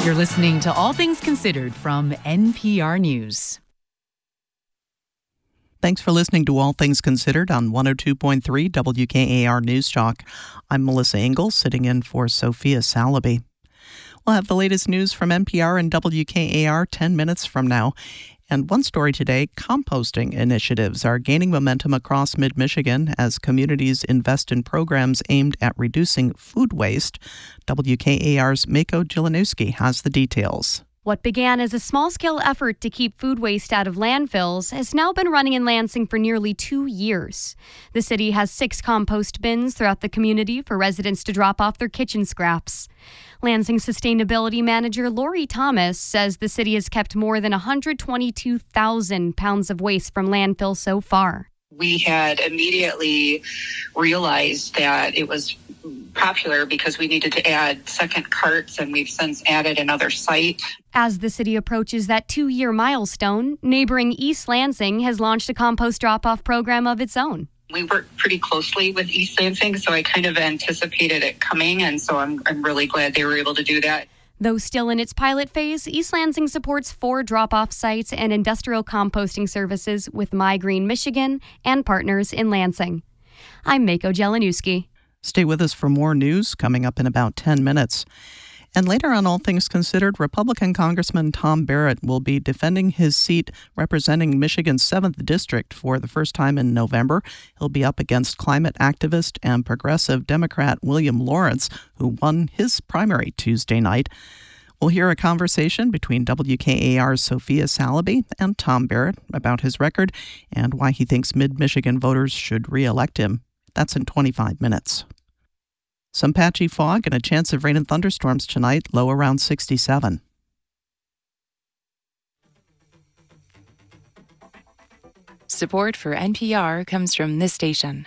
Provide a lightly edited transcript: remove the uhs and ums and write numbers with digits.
You're listening to All Things Considered from NPR News. Thanks for listening to All Things Considered on 102.3 WKAR News Talk. I'm Melissa Ingalls, sitting in for Sophia Salaby. We'll have the latest news from NPR and WKAR 10 minutes from now. And one story today, composting initiatives are gaining momentum across mid-Michigan as communities invest in programs aimed at reducing food waste. WKAR's Mako Jelanowski has the details. What began as a small-scale effort to keep food waste out of landfills has now been running in Lansing for nearly 2 years. The city has 6 compost bins throughout the community for residents to drop off their kitchen scraps. Lansing Sustainability Manager Lori Thomas says the city has kept more than 122,000 pounds of waste from landfill so far. We had immediately realized that it was popular because we needed to add second carts, and we've since added another site. As the city approaches that 2-year milestone, neighboring East Lansing has launched a compost drop-off program of its own. We work pretty closely with East Lansing, so I kind of anticipated it coming, and so I'm really glad they were able to do that. Though still in its pilot phase, East Lansing supports 4 drop-off sites and industrial composting services with My Green Michigan and partners in Lansing. I'm Mako Jelanowski. Stay with us for more news coming up in about 10 minutes. And later on All Things Considered, Republican Congressman Tom Barrett will be defending his seat representing Michigan's 7th District for the first time in November. He'll be up against climate activist and progressive Democrat William Lawrence, who won his primary Tuesday night. We'll hear a conversation between WKAR's Sophia Salaby and Tom Barrett about his record and why he thinks mid-Michigan voters should re-elect him. That's in 25 minutes. Some patchy fog and a chance of rain and thunderstorms tonight, low around 67. Support for NPR comes from this station